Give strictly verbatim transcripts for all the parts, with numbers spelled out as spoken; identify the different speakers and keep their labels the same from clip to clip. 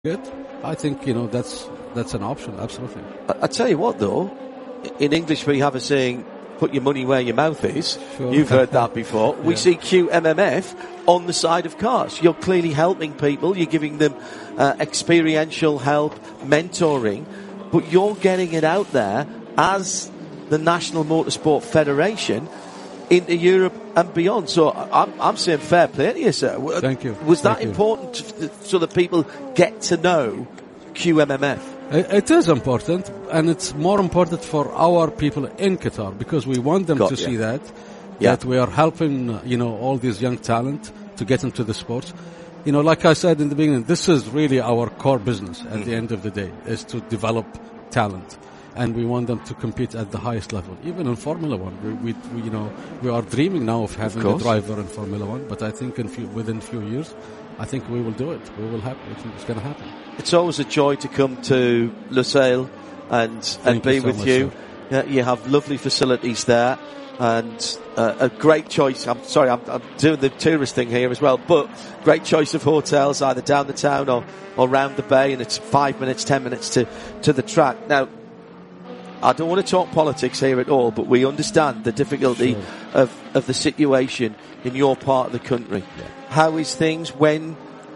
Speaker 1: Good. I think, you know, that's that's an option, absolutely.
Speaker 2: I, I tell you what, though, in English we have a saying, put your money where your mouth is. Sure. You've heard that before. Yeah. We see Q M M F on the side of cars. You're clearly helping people. You're giving them uh, experiential help, mentoring, but you're getting it out there as the National Motorsport Federation into Europe and beyond. So I'm, I'm saying fair play to you, sir.
Speaker 1: Thank you.
Speaker 2: Was
Speaker 1: Thank
Speaker 2: that
Speaker 1: you.
Speaker 2: important to, so that people get to know Q M M F?
Speaker 1: It is important, and it's more important for our people in Qatar, because we want them
Speaker 2: Got
Speaker 1: to
Speaker 2: you.
Speaker 1: see that,
Speaker 2: Yeah.
Speaker 1: that we are helping, you know, all these young talent to get into the sports. You know, like I said in the beginning, this is really our core business at
Speaker 2: Mm-hmm.
Speaker 1: the end of the day, is to develop talent. And we want them to compete at the highest level, even in Formula One. We, we, we you know, we are dreaming now of having
Speaker 2: Of
Speaker 1: a driver in Formula One, but I think in few, within a few years, I think we will do it. We will happen. It's going to happen.
Speaker 2: It's always a joy to come to Lusail and and be
Speaker 1: you so
Speaker 2: with
Speaker 1: much,
Speaker 2: you. Yeah, you have lovely facilities there, and uh, a great choice. I'm sorry, I'm, I'm doing the tourist thing here as well, but great choice of hotels either down the town or, or round the bay, and it's five minutes, ten minutes to, to the track. Now, I don't want to talk politics here at all, but we understand the difficulty
Speaker 1: Sure.
Speaker 2: of, of the situation in your part of the country.
Speaker 1: Yeah.
Speaker 2: How is things when,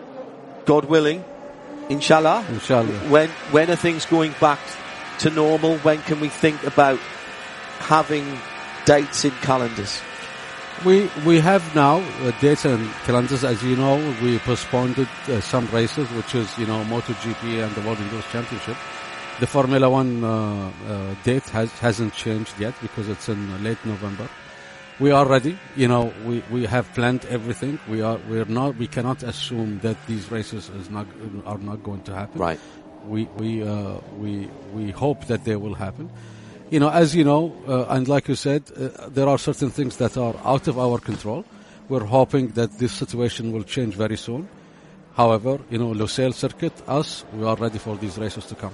Speaker 2: God willing, inshallah,
Speaker 1: Inshallah.
Speaker 2: when when are things going back to normal? When can we think about having dates in calendars?
Speaker 1: We we have now uh, dates and calendars. As you know, we postponed uh, some races, which is, you know, MotoGP and the World Endurance Championship. The Formula One uh, uh, date has, hasn't changed yet because it's in late November. We are ready. You know, we, we have planned everything. We are we're not we cannot assume that these races is not are not going to happen.
Speaker 2: Right.
Speaker 1: We we uh, we we hope that they will happen. You know, as you know, uh, and like you said, uh, there are certain things that are out of our control. We're hoping that this situation will change very soon. However, you know, Lusail circuit, us, we are ready for these races to come.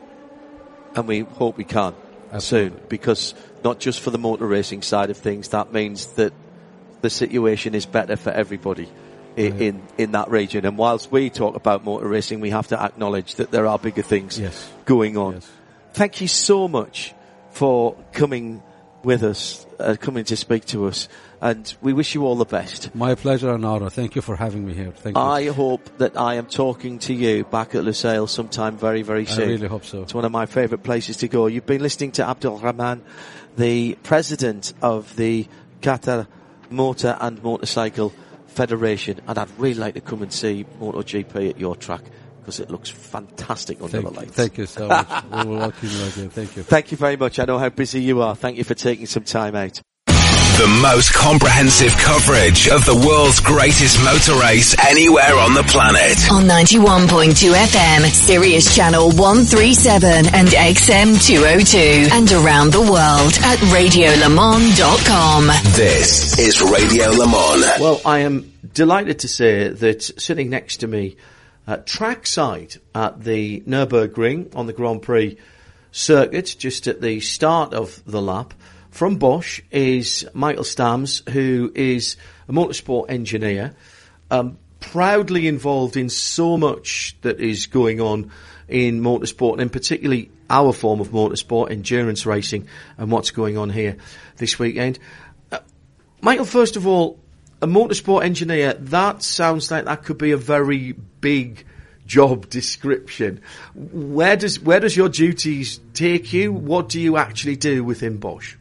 Speaker 2: And we hope we can
Speaker 1: Absolutely.
Speaker 2: soon, because not just for the motor racing side of things, that means that the situation is better for everybody in,
Speaker 1: Yeah.
Speaker 2: in, in that region. And whilst we talk about motor racing, we have to acknowledge that there are bigger things
Speaker 1: Yes.
Speaker 2: going on.
Speaker 1: Yes.
Speaker 2: Thank you so much for coming with us, uh, coming to speak to us, and we wish you all the best.
Speaker 1: My pleasure and honor. Thank you for having me here. Thank you.
Speaker 2: I hope that I am talking to you back at Lusail sometime very, very soon.
Speaker 1: I really hope so.
Speaker 2: It's one of my favourite places to go. You've been listening to Abdul Rahman, the president of the Qatar Motor and Motorcycle Federation, and I'd really like to come and see MotoGP at your track, because it looks fantastic under
Speaker 1: Thank,
Speaker 2: the lights.
Speaker 1: thank you so much. We will welcome you again. Thank you.
Speaker 2: Thank you very much. I know how busy you are. Thank you for taking some time out.
Speaker 3: The most comprehensive coverage of the world's greatest motor race anywhere on the planet.
Speaker 4: On ninety-one point two F M, Sirius Channel one thirty-seven and X M two oh two. And around the world at radio le mans dot com.
Speaker 3: This is Radio Le Mans.
Speaker 2: Well, I am delighted to say that sitting next to me, uh, trackside at the Nürburgring on the Grand Prix circuit, just at the start of the lap, from Bosch, is Michael Stams, who is a motorsport engineer, um, proudly involved in so much that is going on in motorsport, and particularly our form of motorsport, endurance racing, and what's going on here this weekend. Uh, Michael, first of all, a motorsport engineer, that sounds like that could be a very big job description. Where does where does your duties take you? What do you actually do within Bosch?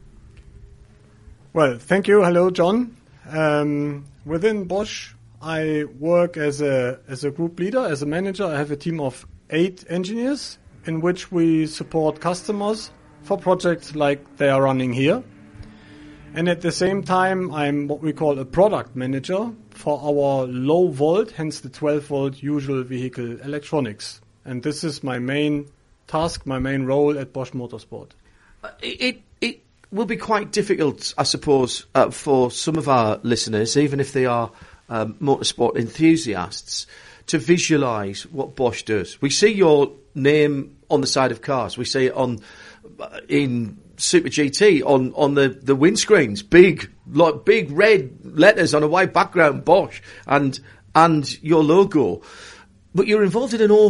Speaker 5: Well, thank you. Hello, John. Um, within Bosch, I work as a as a group leader, as a manager. I have a team of eight engineers in which we support customers for projects like they are running here. And at the same time, I'm what we call a product manager for our low volt, hence the twelve volt usual vehicle electronics. And this is my main task, my main role at Bosch Motorsport.
Speaker 2: Uh, it it will be quite difficult, I suppose, uh, for some of our listeners, even if they are um, motorsport enthusiasts, to visualise what Bosch does. We see your name on the side of cars. We see it on uh, in Super G T on, on the, the windscreens, big like big red letters on a white background, Bosch, and and your logo. but you're involved in an